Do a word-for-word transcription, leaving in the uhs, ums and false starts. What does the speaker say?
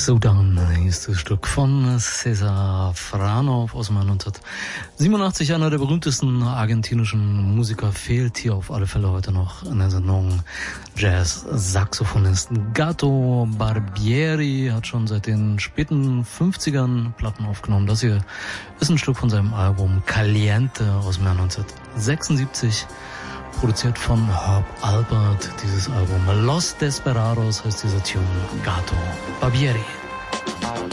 So Down ist das Stück von César Franov aus dem Jahr neunzehnhundertsiebenundachtzig. Einer der berühmtesten argentinischen Musiker, fehlt hier auf alle Fälle heute noch in der Sendung. Jazz-Saxophonist Gato Barbieri hat schon seit den späten fünfzigern Platten aufgenommen. Das hier ist ein Stück von seinem Album Caliente aus dem Jahr neunzehnhundertsechsundsiebzig. Produziert von Herb Alpert, dieses Album. Los Desperados heißt dieser Tune. Gato Barbieri.